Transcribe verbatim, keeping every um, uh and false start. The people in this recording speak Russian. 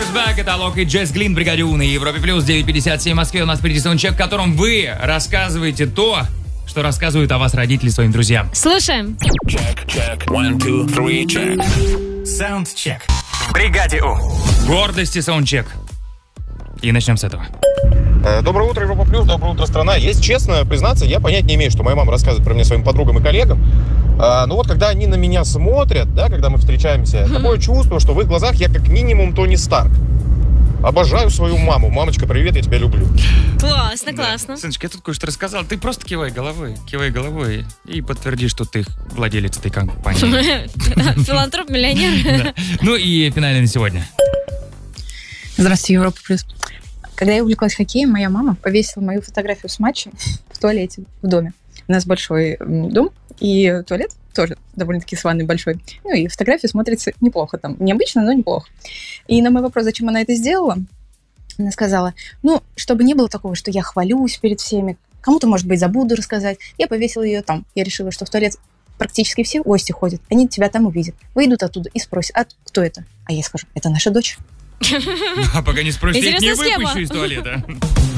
Back, это Алок и Джесс Глин, бригаде У на Европе Плюс, девять пятьдесят семь в Москве. У нас впереди саундчек, в котором вы рассказываете то, что рассказывают о вас родители своим друзьям. Слушаем. Check, check, one, two, three, check. Саундчек в бригаде У. Гордости саундчек. И начнем с этого. Доброе утро, Европа Плюс, доброе утро, страна. Если честно признаться, я понять не имею, что моя мама рассказывает про меня своим подругам и коллегам. А, ну вот, когда они на меня смотрят, да, когда мы встречаемся, mm-hmm. такое чувство, что в их глазах я как минимум Тони Старк. Обожаю свою маму. Мамочка, привет, я тебя люблю. Классно, Да. классно. Сыночка, я тут кое-что рассказал. Ты просто кивай головой, кивай головой и подтверди, что ты владелец этой компании. Филантроп-миллионер. Ну и финальный на сегодня. Здравствуйте, Европа Плюс. Когда я увлеклась хоккеем, моя мама повесила мою фотографию с матча в туалете в доме. У нас большой дом, и туалет тоже довольно-таки с ванной большой. Ну и фотография смотрится неплохо там. Необычно, но неплохо. И на мой вопрос, зачем она это сделала, она сказала, ну, чтобы не было такого, что я хвалюсь перед всеми, кому-то, может быть, забуду рассказать. Я повесила ее там. Я решила, что в туалет практически все гости ходят. Они тебя там увидят. Выйдут оттуда и спросят, а кто это? А я скажу, это наша дочь. А пока не спросите, я их не Интересная схема. выпущу из туалета.